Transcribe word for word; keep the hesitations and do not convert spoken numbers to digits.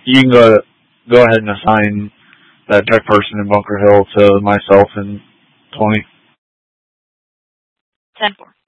you can go go ahead and assign that tech person in Bunker Hill to myself and Tony. ten four.